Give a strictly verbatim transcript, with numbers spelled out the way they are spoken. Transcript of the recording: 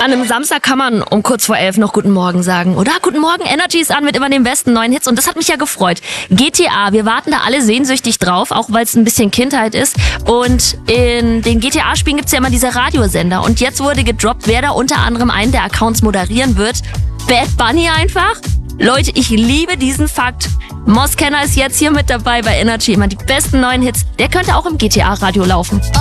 An einem Samstag kann man um kurz vor elf noch Guten Morgen sagen. Oder Guten Morgen, Energy ist an mit immer den besten neuen Hits. Und das hat mich ja gefreut. G T A, wir warten da alle sehnsüchtig drauf, auch weil es ein bisschen Kindheit ist. Und in den G T A-Spielen gibt's ja immer diese Radiosender. Und jetzt wurde gedroppt, wer da unter anderem einen der Accounts moderieren wird. Bad Bunny einfach. Leute, ich liebe diesen Fakt. Moss Kenner ist jetzt hier mit dabei bei Energy. Immer die besten neuen Hits. Der könnte auch im G T A-Radio laufen.